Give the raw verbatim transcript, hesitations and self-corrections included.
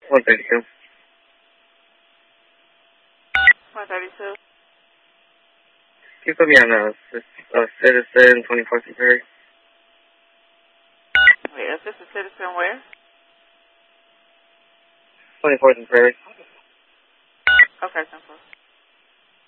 one thirty-two. one thirty-two. Can you put me on a, a Citizen, twenty-fourth and Prairie? Wait, is this a Citizen where? twenty-fourth and Prairie. Okay, simple.